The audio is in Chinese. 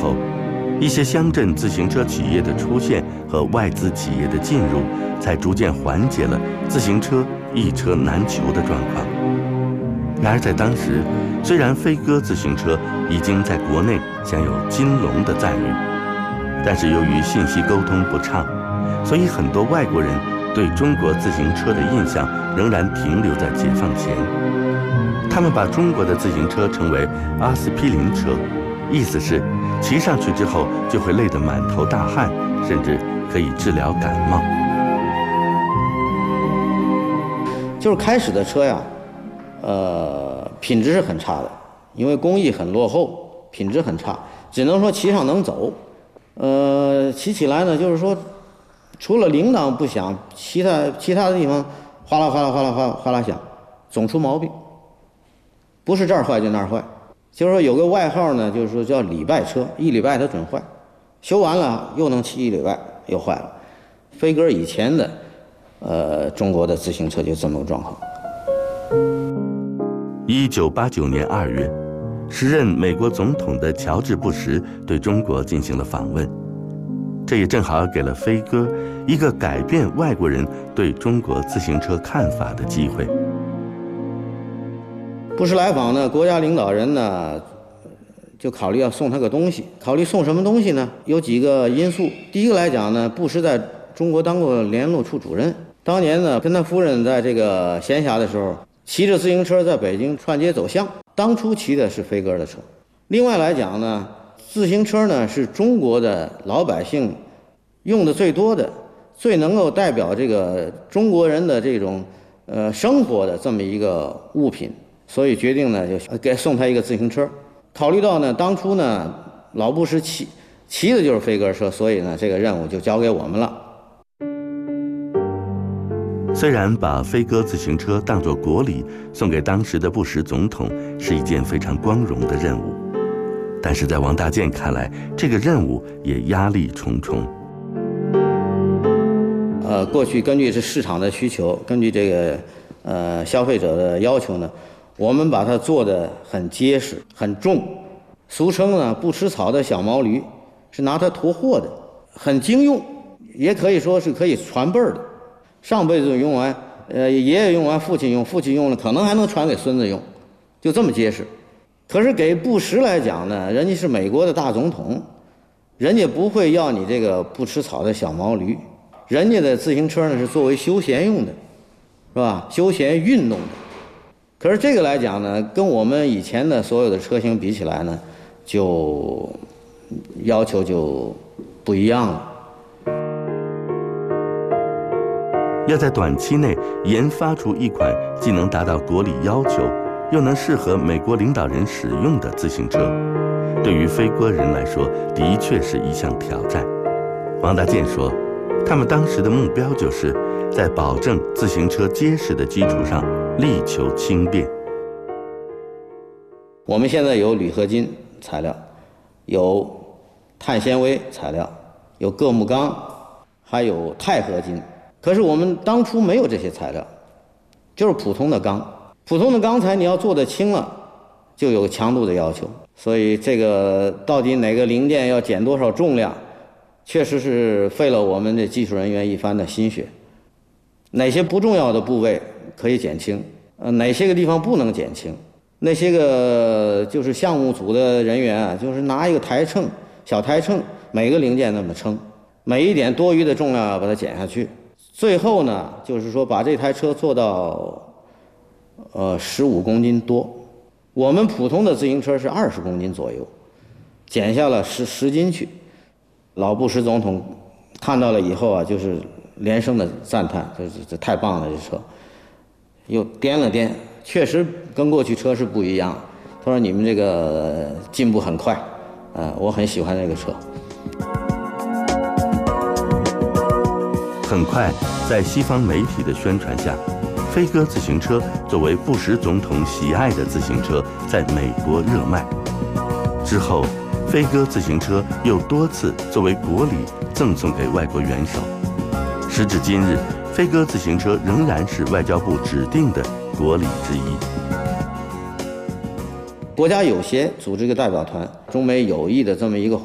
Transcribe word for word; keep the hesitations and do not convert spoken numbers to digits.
后，一些乡镇自行车企业的出现和外资企业的进入，才逐渐缓解了自行车一车难求的状况。然而在当时，虽然飞鸽自行车已经在国内享有金龙的赞誉，但是由于信息沟通不畅，所以很多外国人对中国自行车的印象仍然停留在解放前。他们把中国的自行车称为阿司匹林车，意思是骑上去之后就会累得满头大汗，甚至可以治疗感冒。 就是开始的车呀，呃，品质是很差的，因为工艺很落后，品质很差，只能说骑上能走。呃，骑起来呢，就是说，除了铃铛不响，其他其他的地方哗啦哗啦哗啦哗啦哗啦响，总出毛病。不是这儿坏就那儿坏，就是说有个外号呢，就是说叫礼拜车，一礼拜它准坏，修完了又能骑一礼拜又坏了。飞鸽以前的，呃，中国的自行车就这么个状况。 一九八九年二月，时任美国总统的乔治·布什对中国进行了访问，这也正好给了飞鸽一个改变外国人对中国自行车看法的机会。 布什来访呢，国家领导人呢就考虑要送他个东西。考虑送什么东西呢？有几个因素。第一个来讲呢，布什在中国当过联络处主任，当年呢跟他夫人在这个闲暇的时候，骑着自行车在北京串街走巷，当初骑的是飞鸽的车。另外来讲呢，自行车呢是中国的老百姓用的最多的，最能够代表这个中国人的这种呃生活的这么一个物品。所以决定呢，就给送他一个自行车。考虑到呢，当初呢，老布什骑骑的就是飞鸽车，所以呢，这个任务就交给我们了。 虽然把飞鸽自行车当作国礼送给当时的布什总统是一件非常光荣的任务，但是在王大健看来，这个任务也压力重重。 呃，过去根据是市场的需求，根据这个呃消费者的要求呢，我们把它做得很结实、很重，俗称呢不吃草的小毛驴，是拿它驮货的，很经用，也可以说是可以传辈儿的。上辈子用完，呃，爷爷用完，父亲用，父亲用了，可能还能传给孙子用，就这么结实。可是给布什来讲呢，人家是美国的大总统，人家不会要你这个不吃草的小毛驴，人家的自行车呢是作为休闲用的，是吧？休闲运动的。可是这个来讲呢，跟我们以前的所有的车型比起来呢，就要求就不一样了。 要在短期内研发出一款既能达到国礼要求，又能适合美国领导人使用的自行车，对于飞鸽人来说，的确是一项挑战。王大健说，他们当时的目标就是在保证自行车结实的基础上，力求轻便。 我们现在有铝合金材料，有碳纤维材料，有铬木钢，还有钛合金。可是我们当初没有这些材料，就是普通的钢。普通的钢材你要做得轻了，就有强度的要求。所以这个到底哪个零件要减多少重量，确实是费了我们的技术人员一番的心血。哪些不重要的部位可以减轻，呃，哪些个地方不能减轻？那些个就是项目组的人员啊，就是拿一个台秤，小台秤，每个零件那么称，每一点多余的重量要把它减下去。最后呢，就是说把这台车做到，呃，十五公斤多。我们普通的自行车是二十公斤左右，减下了十十斤去。老布什总统看到了以后啊，就是连声的赞叹，这这太棒了，这车。又掂了掂，确实跟过去车是不一样。他说：“你们这个进步很快，啊、呃，我很喜欢这个车。” 很快，在西方媒体的宣传下，飞鸽自行车作为布什总统喜爱的自行车，在美国热卖。之后，飞鸽自行车又多次作为国礼赠送给外国元首。时至今日，飞鸽自行车仍然是外交部指定的国礼之一。 国家友协组织一个代表团，中美友谊的这么一个